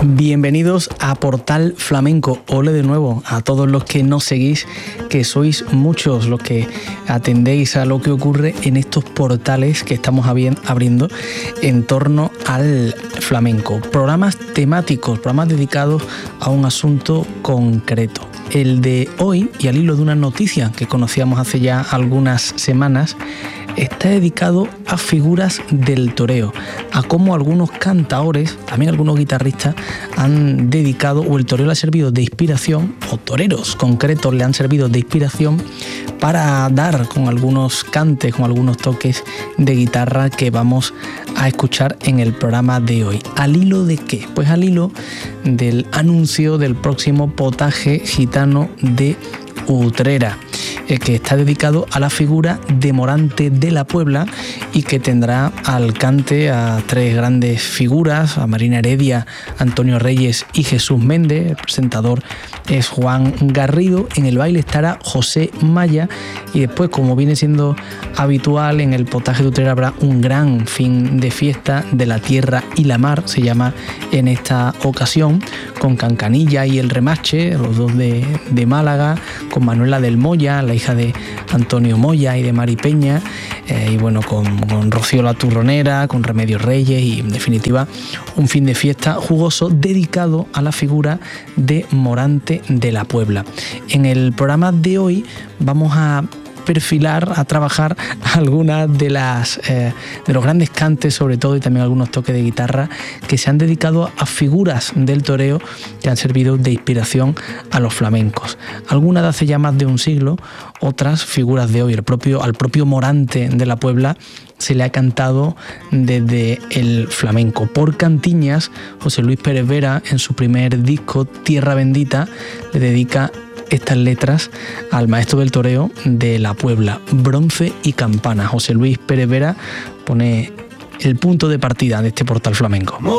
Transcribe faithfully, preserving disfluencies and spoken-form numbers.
Bienvenidos a Portal Flamenco. Ole de nuevo a todos los que nos seguís, que sois muchos los que atendéis a lo que ocurre en estos portales que estamos abriendo en torno al flamenco. Programas temáticos, programas dedicados a un asunto concreto. El de hoy, y al hilo de una noticia que conocíamos hace ya algunas semanas, está dedicado a figuras del toreo, a cómo algunos cantaores, también algunos guitarristas, han dedicado, o el toreo le ha servido de inspiración, o toreros concretos le han servido de inspiración para dar con algunos cantes, con algunos toques de guitarra que vamos a escuchar en el programa de hoy. ¿Al hilo de qué? Pues al hilo del anuncio del próximo potaje gitano de Utrera, eh, que está dedicado a la figura de Morante de la Puebla y que tendrá al cante a tres grandes figuras, a Marina Heredia, Antonio Reyes y Jesús Méndez. El presentador es Juan Garrido. En el baile estará José Maya y después, como viene siendo habitual, en el potaje de Utrera habrá un gran fin de fiesta de la tierra y la mar, se llama en esta ocasión, con Cancanilla y el Remache, los dos de, de Málaga, con Manuela del Moya, la hija de Antonio Moya y de Mari Peña, eh, y bueno, con, con Rocío la Turronera, con Remedios Reyes, y en definitiva un fin de fiesta jugoso dedicado a la figura de Morante de la Puebla. En el programa de hoy vamos a perfilar, a trabajar algunas de las eh, de los grandes cantes, sobre todo, y también algunos toques de guitarra que se han dedicado a figuras del toreo que han servido de inspiración a los flamencos. Algunas de hace ya más de un siglo, otras figuras de hoy. El propio, al propio Morante de la Puebla se le ha cantado desde el flamenco. Por cantiñas, José Luis Pérez Vera, en su primer disco, Tierra Bendita, le dedica estas letras al maestro del toreo de la Puebla, Bronce y Campana. José Luis Pérez Vera pone el punto de partida de este portal flamenco.